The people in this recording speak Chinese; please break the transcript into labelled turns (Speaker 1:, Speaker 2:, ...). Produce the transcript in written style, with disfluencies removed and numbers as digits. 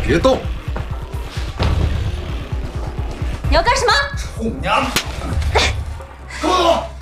Speaker 1: 别动！
Speaker 2: 你要干什么？
Speaker 1: 臭娘们！给我走！